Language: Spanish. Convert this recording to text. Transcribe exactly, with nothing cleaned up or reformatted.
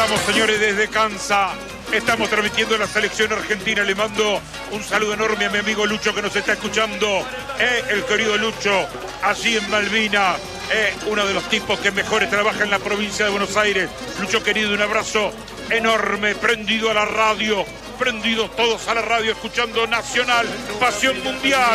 Estamos, señores, desde Kansas. Estamos transmitiendo la selección argentina. Le mando un saludo enorme a mi amigo Lucho que nos está escuchando. Eh, el querido Lucho, allí en Malvinas. Eh, uno de los tipos que mejores trabaja en la provincia de Buenos Aires. Lucho querido, un abrazo enorme. Prendido a la radio. Prendidos todos a la radio, escuchando Nacional, Pasión Mundial.